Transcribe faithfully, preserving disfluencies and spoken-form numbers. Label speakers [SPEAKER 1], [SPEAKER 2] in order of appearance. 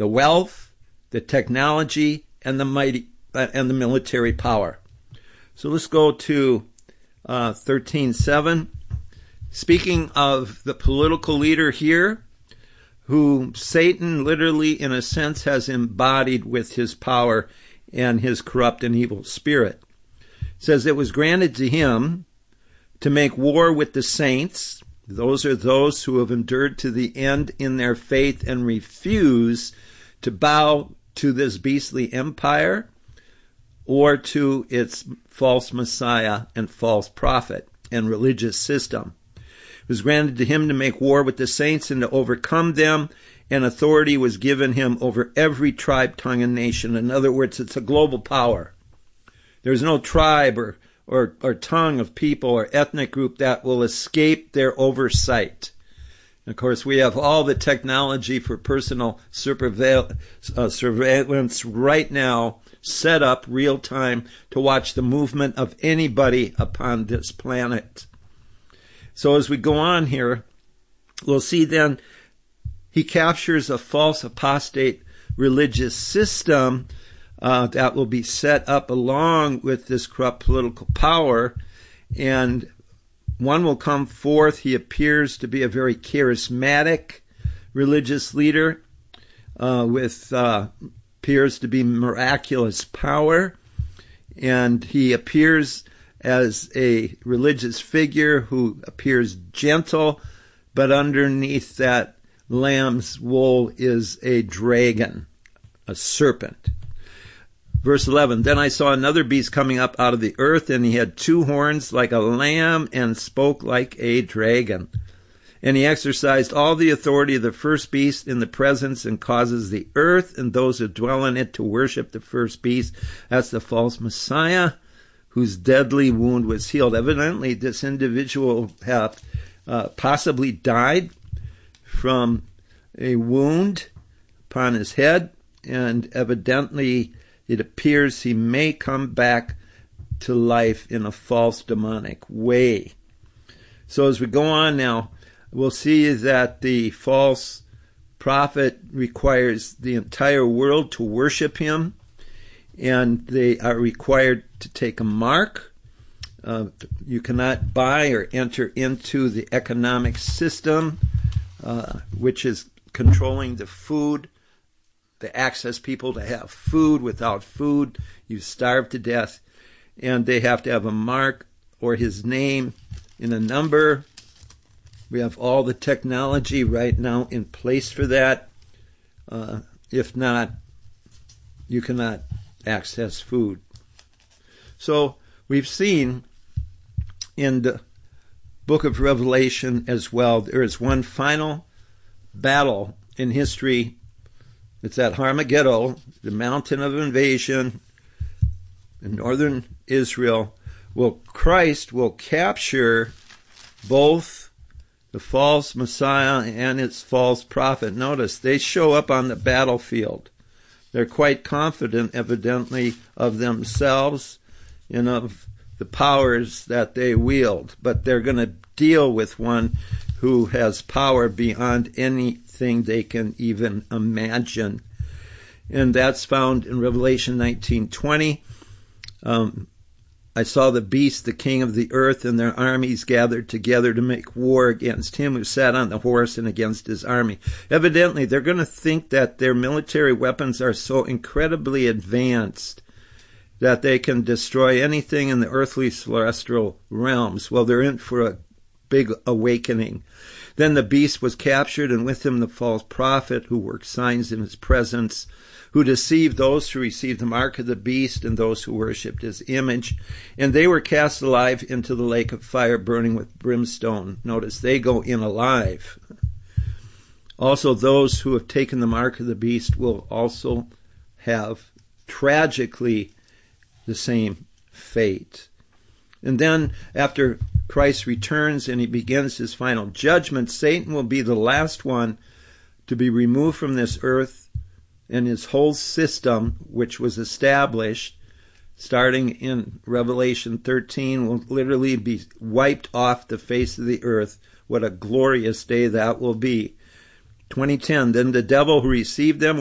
[SPEAKER 1] the wealth, the technology, and the mighty uh, and the military power. So let's go to uh, thirteen seven. Speaking of the political leader here, who Satan literally, in a sense, has embodied with his power and his corrupt and evil spirit. It says, it was granted to him to make war with the saints. Those are those who have endured to the end in their faith and refuse to bow to this beastly empire or to its false Messiah and false prophet and religious system. It was granted to him to make war with the saints and to overcome them, and authority was given him over every tribe, tongue, and nation. In other words, it's a global power. There's no tribe or, or, or tongue of people or ethnic group that will escape their oversight. And of course, we have all the technology for personal surveil- uh, surveillance right now set up real time to watch the movement of anybody upon this planet. So as we go on here, we'll see then he captures a false apostate religious system uh, that will be set up along with this corrupt political power, and one will come forth. He appears to be a very charismatic religious leader uh, with uh, appears to be miraculous power, and he appears as a religious figure who appears gentle, but underneath that lamb's wool is a dragon, a serpent. Verse eleven, then I saw another beast coming up out of the earth, and he had two horns like a lamb and spoke like a dragon. And he exercised all the authority of the first beast in the presence and causes the earth and those who dwell in it to worship the first beast. That's the false Messiah, whose deadly wound was healed. Evidently, this individual have uh, possibly died from a wound upon his head, and evidently it appears he may come back to life in a false demonic way. So as we go on now, we'll see that the false prophet requires the entire world to worship him, and they are required to take a mark. Uh, you cannot buy or enter into the economic system, uh, which is controlling the food, the access people to have food. Without food, you starve to death. And they have to have a mark or his name in a number. We have all the technology right now in place for that. Uh, if not, you cannot access food. So we've seen in the book of Revelation as well, there is one final battle in history. It's at Armageddon, the mountain of invasion in northern Israel. Well, Christ will capture both the false Messiah and its false prophet. Notice, they show up on the battlefield. They're quite confident, evidently, of themselves and of the powers that they wield. But they're going to deal with one who has power beyond anything they can even imagine. And that's found in Revelation nineteen twenty. Um, I saw the beast, the king of the earth, and their armies gathered together to make war against him who sat on the horse and against his army. Evidently, they're going to think that their military weapons are so incredibly advanced that they can destroy anything in the earthly celestial realms. Well, they're in for a big awakening. Then the beast was captured, and with him the false prophet who worked signs in his presence, who deceived those who received the mark of the beast and those who worshipped his image. And they were cast alive into the lake of fire burning with brimstone. Notice, they go in alive. Also, those who have taken the mark of the beast will also have tragically the same fate. And then, after Christ returns and he begins his final judgment, Satan will be the last one to be removed from this earth, and his whole system, which was established starting in Revelation thirteen, will literally be wiped off the face of the earth. What a glorious day that will be. twenty ten, then the devil who received them